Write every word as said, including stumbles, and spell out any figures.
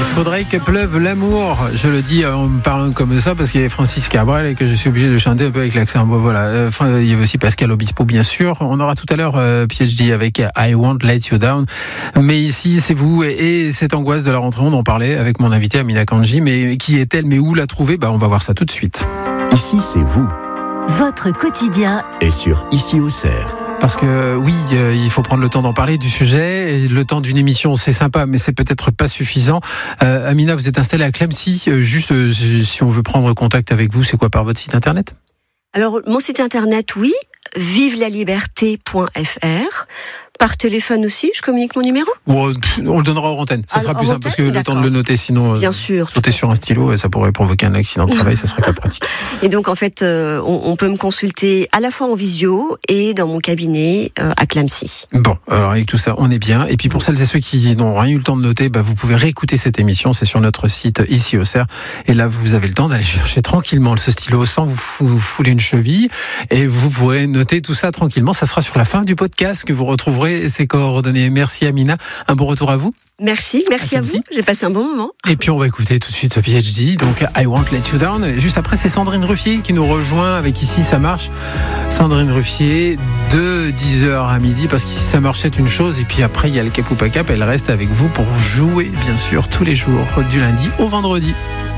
faudrait que pleuve l'amour. Je le dis en me parlant comme ça parce qu'il y a Francis Cabrel et que je suis obligé de chanter un peu avec l'accent. Bon, voilà. Enfin, il y avait aussi Pascal Obispo, bien sûr. On aura tout à l'heure euh, P H D avec I Won't Let You Down. Mais ici, c'est vous et, et cette angoisse de la rentrée. On en parlait avec mon invité Amina Kanji. Mais qui est-elle? Mais où la trouver? Bah, on va voir ça tout de suite. Ici, c'est vous. Votre quotidien Et sur Ici Auxerre. Parce que oui, euh, il faut prendre le temps d'en parler du sujet. Et le temps d'une émission, c'est sympa, mais c'est peut-être pas suffisant. Euh, Amina, vous êtes installée à Clamecy. Euh, juste, euh, si on veut prendre contact avec vous, c'est quoi, par votre site internet? Alors, mon site internet, oui, vive la liberté point f r. Par téléphone aussi, je communique mon numéro? Bon, on le donnera hors antenne. Ça ah, sera plus simple parce que d'accord. le temps de le noter, sinon Bien sûr, sauter sur un stylo, ça pourrait provoquer un accident de travail, ça serait pas pratique. Et donc, en fait, euh, on, on peut me consulter à la fois en visio et dans mon cabinet euh, à Clamecy. Bon, alors avec tout ça, on est bien. Et puis pour celles et ceux qui n'ont rien eu le temps de noter, bah, vous pouvez réécouter cette émission. C'est sur notre site Ici Auxerre. Et là, vous avez le temps d'aller chercher tranquillement ce stylo sans vous, vous fouler une cheville. Et vous pourrez noter tout ça tranquillement. Ça sera sur la fin du podcast que vous retrouverez ces coordonnées. Merci Amina. Un bon retour à vous. Merci, merci à, à vous. J'ai passé un bon moment. Et puis on va écouter tout de suite P H D, donc I Won't Let You Down. Et juste après, c'est Sandrine Ruffier qui nous rejoint avec Ici ça marche. Sandrine Ruffier de dix heures à midi, parce qu'ici ça marche c'est une chose. Et puis après, il y a le Cap ou pas Cap. Elle reste avec vous pour jouer, bien sûr, tous les jours, du lundi au vendredi.